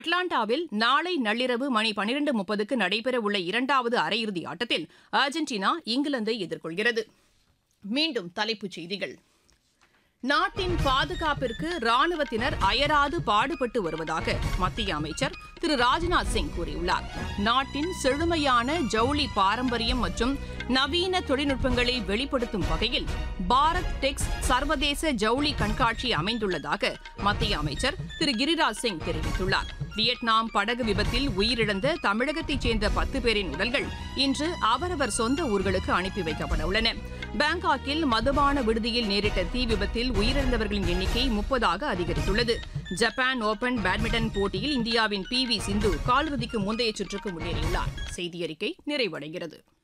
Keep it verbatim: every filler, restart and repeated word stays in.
அட்லாண்டாவில் நாளை நள்ளிரவு மணி பன்னிரண்டு முப்பதுக்கு நடைபெறவுள்ள இரண்டாவது அரையிறுதி ஆட்டத்தில் அர்ஜென்டினா இங்கிலாந்தை எதிர்கொள்கிறது. மீண்டும் தலைப்புச் செய்திகள். நாட்டின் பாதுகாப்பிற்கு ராணுவத்தினர் அயராது பாடுபட்டு வருவதாக மத்திய அமைச்சர் திரு ராஜ்நாத் சிங் கூறியுள்ளார். நாட்டின் செழுமையான ஜவுளி பாரம்பரியம் மற்றும் நவீன தொழில்நுட்பங்களை வெளிப்படுத்தும் வகையில் பாரத் டெக்ஸ் சர்வதேச ஜவுளி கண்காட்சி அமைந்துள்ளதாக மத்திய அமைச்சர் திரு கிரிராஜ் சிங் தெரிவித்துள்ளார். வியட்நாம் படகு விபத்தில் உயிரிழந்த தமிழகத்தைச் சேர்ந்த பத்து பேரின் உடல்கள் இன்று அவரவர் சொந்த ஊர்களுக்கு அனுப்பி வைக்கப்பட உள்ளன. பாங்காக்கில் மதுபான விடுதியில் நேரிட்ட தீ விபத்தில் உயிரிழந்தவர்களின் எண்ணிக்கை முப்பதாக அதிகரித்துள்ளது. ஜப்பான் ஓபன் பேட்மிண்டன் போட்டியில் இந்தியாவின் பி வி சிந்து காலிறுதிக்கு முந்தைய சுற்றுக்கு முன்னேறியுள்ளார். செய்தியறிக்கை நிறைவடைகிறது.